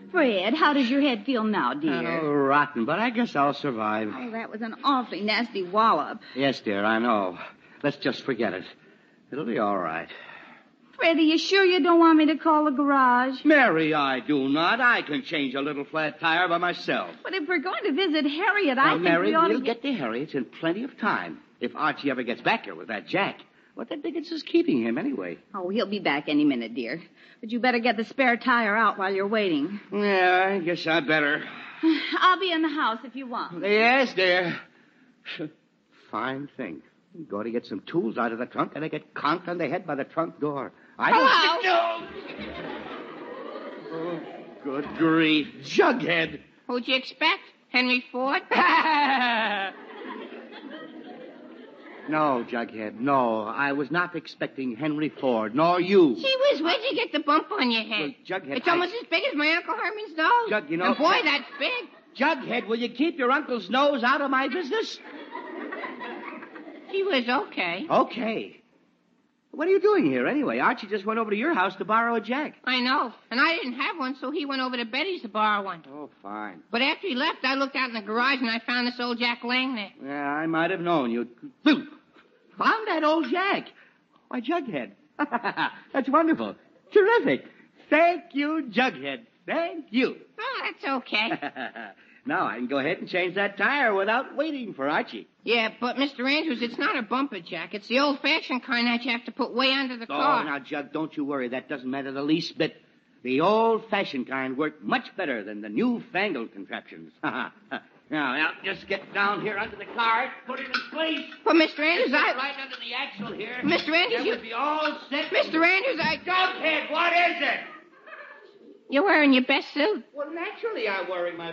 Fred, how does your head feel now, dear? Oh, rotten, but I guess I'll survive. Oh, that was an awfully nasty wallop. Yes, dear, I know. Let's just forget it. It'll be all right. Fred, are you sure you don't want me to call the garage? Mary, I do not. I can change a little flat tire by myself. But if we're going to visit Harriet, I think Mary, we ought we'll to get to Harriet's in plenty of time. If Archie ever gets back here with that Jack. What the dickens is keeping him anyway? Oh, he'll be back any minute, dear. But you better get the spare tire out while you're waiting. Yeah, I guess I better. I'll be in the house if you want. Yes, dear. Fine thing. Go to get some tools out of the trunk, and I get conked on the head by the trunk door. Hello? Oh, good grief. Jughead. Who'd you expect? Henry Ford? No, Jughead, no. I was not expecting Henry Ford, nor you. Gee whiz, where'd you get the bump on your head? Well, Jughead, it's almost as big as my Uncle Herman's nose. Jug, you know... And boy, that's big. Jughead, will you keep your uncle's nose out of my business? Gee whiz, okay. Okay. What are you doing here, anyway? Archie just went over to your house to borrow a Jack. I know. And I didn't have one, so he went over to Betty's to borrow one. Oh, fine. But after he left, I looked out in the garage and I found this old Jack laying there. Yeah, I might have known you. Found that old Jack. Why, Jughead. That's wonderful. Terrific. Thank you, Jughead. Thank you. Oh, that's okay. Now I can go ahead and change that tire without waiting for Archie. Yeah, but, Mr. Andrews, it's not a bumper jack. It's the old-fashioned kind that you have to put way under the car. Oh, now, Jug, don't you worry. That doesn't matter the least bit. The old-fashioned kind work much better than the new-fangled contraptions. Now, just get down here under the car, put it in place. But, Mr. Andrews, Right under the axle here. Mr. Andrews, That would be all set. Mr. Andrews, Jughead, what is it? You're wearing your best suit. Well, naturally I'm wearing my...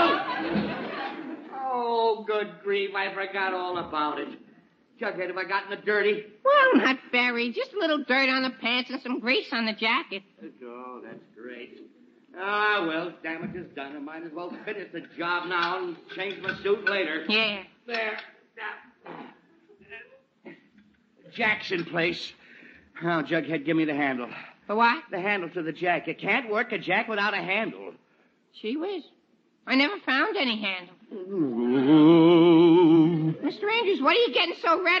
Oh, good grief, I forgot all about it. Jughead, have I gotten it dirty? Well, not very. Just a little dirt on the pants and some grease on the jacket. Oh, that's great. Ah, well, damage is done. I might as well finish the job now and change my suit later. Yeah. There. Jack's in place. Now, Jughead, give me the handle. For what? The handle to the Jack. You can't work a Jack without a handle. Gee whiz. I never found any handle. Mr. Andrews, what are you getting so red